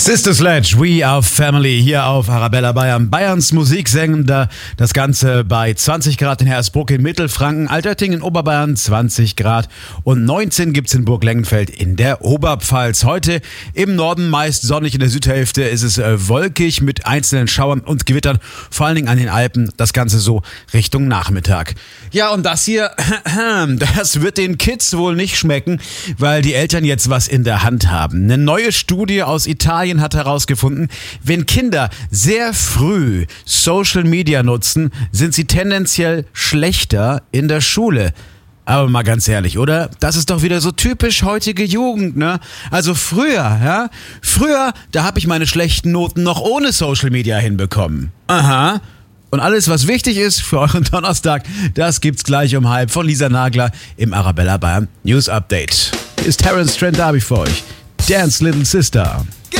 Sister Sledge, We Are Family, hier auf Arabella Bayern. Bayerns Musiksender, das Ganze bei 20 Grad in Hersbruck in Mittelfranken, Altötting in Oberbayern 20 Grad und 19 gibt's in Burg Lengenfeld in der Oberpfalz. Heute im Norden meist sonnig, in der Südhälfte ist es wolkig mit einzelnen Schauern und Gewittern, vor allen Dingen an den Alpen, das Ganze so Richtung Nachmittag. Ja, und das hier, das wird den Kids wohl nicht schmecken, weil die Eltern jetzt was in der Hand haben. Eine neue Studie aus Italien hat herausgefunden, wenn Kinder sehr früh Social Media nutzen, sind sie tendenziell schlechter in der Schule. Aber mal ganz ehrlich, oder? Das ist doch wieder so typisch heutige Jugend, ne? Also früher, da habe ich meine schlechten Noten noch ohne Social Media hinbekommen. Aha. Und alles, was wichtig ist für euren Donnerstag, das gibt's gleich um 12:30 von Lisa Nagler im Arabella Bayern News Update. Ist Terence Trent D'Arby für euch. Dance Little Sister.